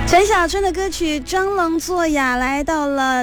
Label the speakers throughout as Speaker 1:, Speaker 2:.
Speaker 1: 陈小春的歌曲《装聋作哑》来到了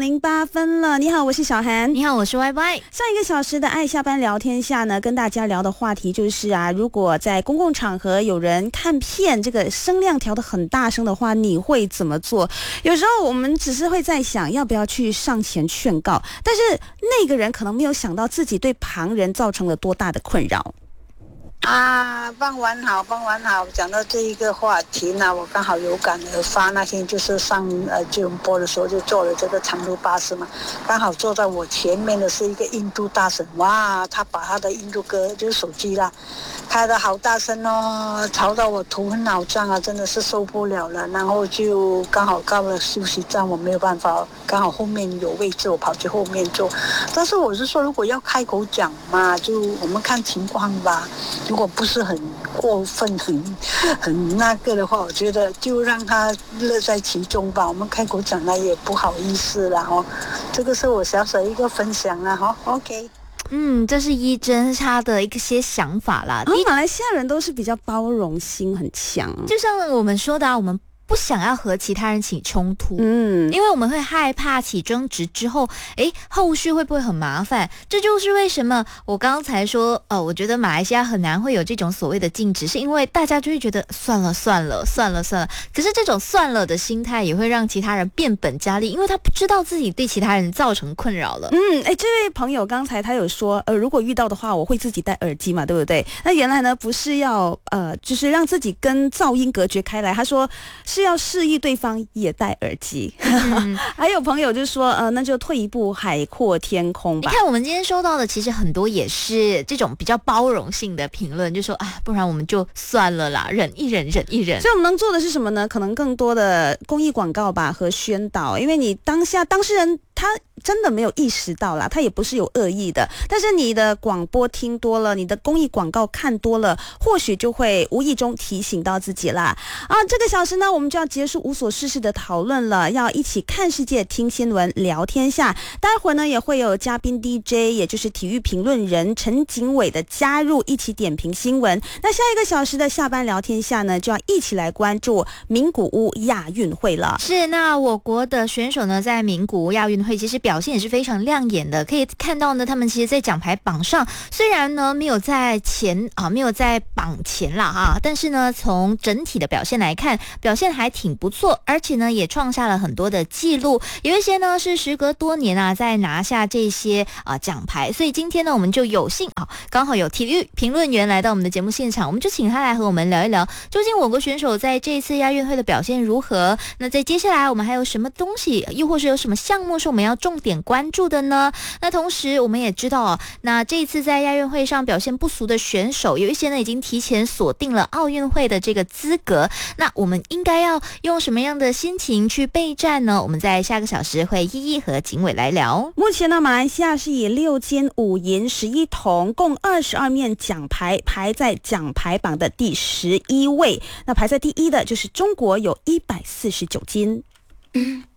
Speaker 1: 6:08了。你好，我是小涵。
Speaker 2: 你好，我是 YY。
Speaker 1: 上一个小时的爱下班聊天下呢，跟大家聊的话题就是如果在公共场合有人看片，这个声量调得很大声的话，你会怎么做？有时候我们只是会在想，要不要去上前劝告，但是那个人可能没有想到自己对旁人造成了多大的困扰。
Speaker 3: 傍晚好，傍晚好。讲到这一个话题呢，我刚好有感而发。那天就是上吉隆坡的时候，就坐了这个长途巴士嘛，刚好坐在我前面的是一个印度大婶。哇，他把他的印度歌就是手机啦，开得好大声哦，吵到我头昏脑胀啊，真的是受不了了。然后就刚好到了休息站，我没有办法，刚好后面有位置，我跑去后面坐。但是我是说，如果要开口讲嘛，就我们看情况吧。如果不是很过分、很那个的话，我觉得就让他乐在其中吧。我们开口讲了也不好意思啦哦。这个是我小小一个分享啦哈。OK。
Speaker 2: 这是一真他的一些想法啦。
Speaker 1: 马来西亚人都是比较包容心很强，
Speaker 2: 就像我们说的我们不想要和其他人起冲突，因为我们会害怕起争执之后，后续会不会很麻烦？这就是为什么我刚才说，我觉得马来西亚很难会有这种所谓的禁止，是因为大家就会觉得算了。可是这种算了的心态也会让其他人变本加厉，因为他不知道自己对其他人造成困扰了。
Speaker 1: 这位朋友刚才他有说，如果遇到的话，我会自己戴耳机嘛，对不对？那原来呢不是要就是让自己跟噪音隔绝开来，他说是要示意对方也戴耳机。还有朋友就说那就退一步海阔天空吧。
Speaker 2: 你看我们今天收到的其实很多也是这种比较包容性的评论，就说不然我们就算了啦，忍一忍。
Speaker 1: 所以我们能做的是什么呢？可能更多的公益广告吧和宣导，因为你当下当事人他真的没有意识到啦，他也不是有恶意的，但是你的广播听多了，你的公益广告看多了，或许就会无意中提醒到自己啦。这个小时呢，我们就要结束无所事事的讨论了，要一起看世界、听新闻、聊天下。待会儿呢，也会有嘉宾 DJ， 也就是体育评论人陈景伟的加入，一起点评新闻。那下一个小时的下班聊天下呢，就要一起来关注名古屋亚运会了。
Speaker 2: 是，那我国的选手呢，在名古屋亚运会其实表现也是非常亮眼的，可以看到呢，他们其实在奖牌榜上虽然呢没有在榜前啦但是呢从整体的表现来看，表现还挺不错，而且呢也创下了很多的记录，有一些呢是时隔多年在拿下这些奖牌。所以今天呢我们就有幸刚好有体育评论员来到我们的节目现场，我们就请他来和我们聊一聊，究竟我国选手在这一次亚运会的表现如何？那在接下来我们还有什么东西，又或是有什么项目是我们要重点关注的呢？那同时我们也知道那这一次在亚运会上表现不俗的选手，有一些呢已经提前锁定了奥运会的这个资格，那我们应该要用什么样的心情去备战呢？我们在下个小时会一一和景伟来聊。
Speaker 1: 目前呢，马来西亚是以6金5银11铜共22面奖牌排在奖牌榜的第11位，那排在第一的就是中国，有149金。